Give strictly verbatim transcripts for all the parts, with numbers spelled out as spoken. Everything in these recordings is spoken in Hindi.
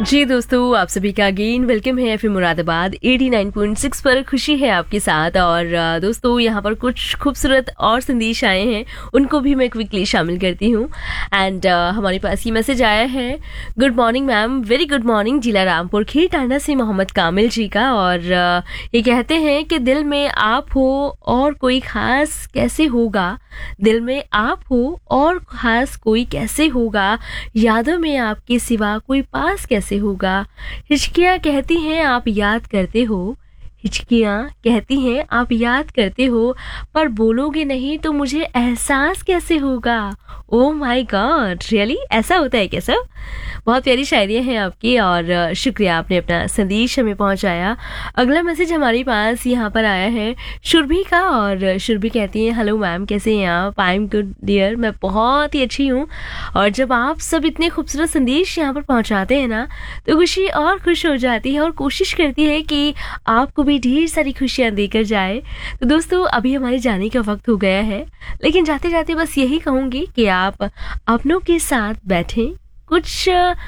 जी दोस्तों, आप सभी का अगेन वेलकम है एफएम मुरादाबाद नवासी पॉइंट सिक्स पर। खुशी है आपके साथ। और अ, दोस्तों यहाँ पर कुछ खूबसूरत और संदेश आए हैं, उनको भी मैं क्विकली शामिल करती हूँ। एंड हमारे पास ये मैसेज आया है, good morning ma'am, very good morning, जिला रामपुर खीर टांडा से मोहम्मद कामिल जी का। और अ, ये कहते हैं कि दिल में आप हो और कोई खास कैसे होगा, दिल में आप हो और खास कोई कैसे होगा, यादों में आपके सिवा कोई पास कैसे होगा। हिचकियाँ कहती हैं आप याद करते हो, हिचकियाँ कहती हैं आप याद करते हो, पर बोलोगे नहीं तो मुझे एहसास कैसे होगा। ओ माय गॉड, रियली ऐसा होता है क्या सर? बहुत प्यारी शायरियाँ हैं आपकी और अ, शुक्रिया, आपने अपना संदेश हमें पहुंचाया। अगला मैसेज हमारे पास यहाँ पर आया है शुरभी का। और शुरभी कहती है, हेलो मैम, कैसे हैं आप? आई एम गुड डियर, मैं बहुत ही अच्छी हूँ। और जब आप सब इतने खूबसूरत संदेश यहाँ पर पहुँचाते हैं ना, तो खुशी और खुश हो जाती है और कोशिश करती है कि आपको भी ढेर सारी खुशियाँ देकर जाए। तो दोस्तों अभी हमारे जाने का वक्त हो गया है, लेकिन जाते जाते बस यही कहूँगी कि आप अपनों के साथ बैठें, कुछ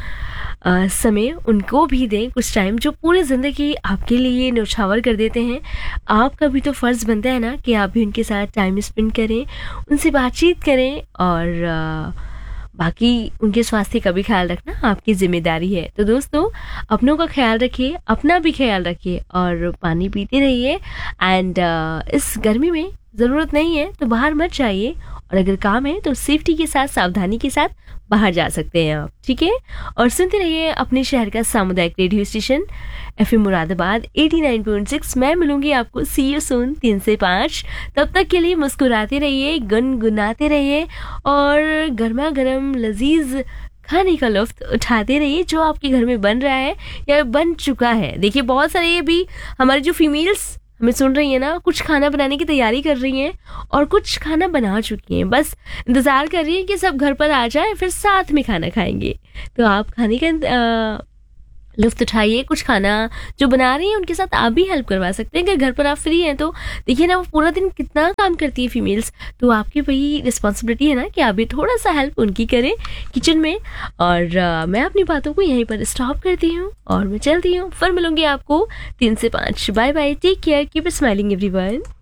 अ, समय उनको भी दें, कुछ टाइम जो पूरी ज़िंदगी आपके लिए न्यौछावर कर देते हैं। आपका भी तो फ़र्ज़ बनता है ना कि आप भी उनके साथ टाइम स्पेंड करें, उनसे बातचीत करें। और अ, बाकी उनके स्वास्थ्य का भी ख्याल रखना आपकी जिम्मेदारी है। तो दोस्तों अपनों का ख्याल रखिए, अपना भी ख्याल रखिए और पानी पीते रहिए। एंड इस गर्मी में ज़रूरत नहीं है तो बाहर मत जाइए, और अगर काम है तो सेफ्टी के साथ, सावधानी के साथ बाहर जा सकते हैं आप, ठीक है। और सुनते रहिए अपने शहर का सामुदायिक रेडियो स्टेशन एफएम मुरादाबाद नवासी पॉइंट सिक्स। मैं मिलूंगी आपको, सी यू सून, तीन से पाँच। तब तक के लिए मुस्कुराते रहिए, गुनगुनाते रहिए और गर्मा गर्म लजीज खाने का लुत्फ उठाते रहिए जो आपके घर में बन रहा है या बन चुका है। देखिए बहुत सारे ये भी हमारी जो फीमेल्स हमें सुन रही है ना, कुछ खाना बनाने की तैयारी कर रही हैं और कुछ खाना बना चुकी हैं, बस इंतज़ार कर रही हैं कि सब घर पर आ जाए, फिर साथ में खाना खाएंगे। तो आप खाने का अ, लुत्फ उठाइए। कुछ खाना जो बना रही हैं उनके साथ आप भी हेल्प करवा सकते हैं, अगर घर पर आप फ्री हैं तो। देखिए ना, वो पूरा दिन कितना काम करती है फीमेल्स, तो आपकी वही रिस्पॉन्सिबिलिटी है ना कि आप भी थोड़ा सा हेल्प उनकी करें किचन में। और अ, मैं अपनी बातों को यहीं पर स्टॉप करती हूँ और मैं चलती हूँ, फिर मिलूंगी आपको तीन से पाँच। Bye bye, take care, keep smiling everyone.